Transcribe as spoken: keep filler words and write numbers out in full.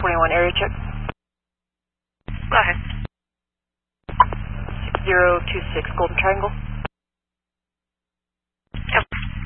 twenty-one area check. Go ahead. zero two six Golden Triangle.